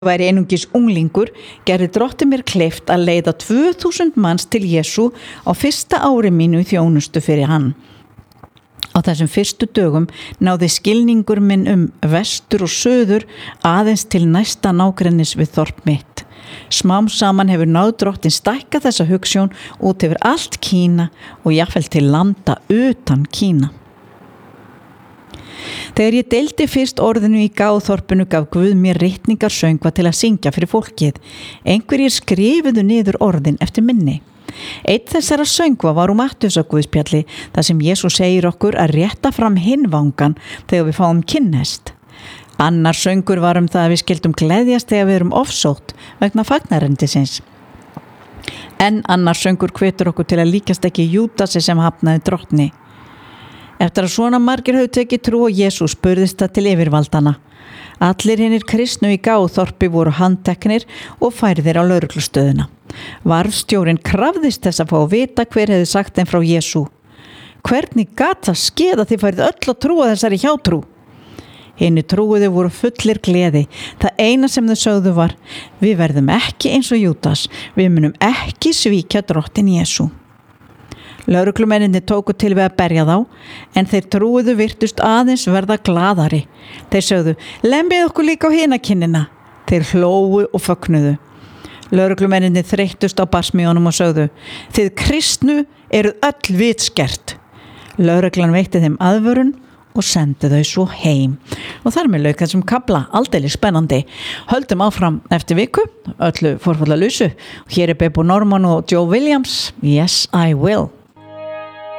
væri einungis unglingur, gerði Drottinn mér kleift að leiða 2000 manns til Jesú á fyrsta ári mínu í þjónustu fyrir hann. Á þessum fyrstu dögum náði skilningur minn vestur og söður aðeins til næsta nágrennis við þorp mitt. Smám saman hefur náð Drottinn stækka þessa hugsjón út yfir allt Kína og jafnvel til landa utan Kína. Þegar ég deildi fyrst orðinu í Gáðþorpinu gaf Guð mér ritningarsöngva til að syngja fyrir fólkið. Einhverjir skrifuðu niður orðin eftir minni. Einn þessara söngva var Mattheusarguðspjalli, þar sem Jesús segir okkur að rétta fram hinn vangann þegar við fáum kynnest. Annar söngur var það að við skildum gleðjast þegar við erum ofsótt vegna fagnarendisins. En annar söngur hvetur okkur til að líkast ekki Júdasi sem hafnaði Drottni. Eftir að svona margir höfðu tekið trú á Jesús spurðist það til yfirvaldana. Allir hinir kristnu í Gáðþorpi voru handteknir og færðir á lögreglustöðina. Varðstjórinn krafðist þess að fá að vita hver hefði sagt þeim frá Jesú. Hvernig gat það skeð að þið færið öll að trúa þessari hjátrú? Hinir trúuðu voru fullir gleði. Það eina sem þau sögðu var: við verðum ekki eins og Júdas, við munum ekki svíkja Drottinn Jesú. Lögreglumenninni tóku til við að berja þá, en þeir trúuðu virtust aðeins verða glaðari. Þeir sögðu: lembið okkur líka á hina kinnina. Þeir hlógu og fögnuðu. Lögreglumenninni þreyttust á barsmíunum og sögðu: þið kristnu eruð öll vitskert. Lögreglan veitti þeim aðvörun og sendi þau svo heim. Og þar með lauk þessum kafla, aldeilis spennandi. Höldum áfram eftir viku, öllu forfallalausu. Hér Bebo Norman og Joe Williams. Yes, I will.